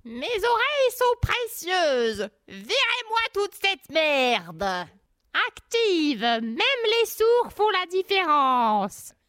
Mes oreilles sont précieuses. Virez-moi toute cette merde. Active, même les sourds font la différence.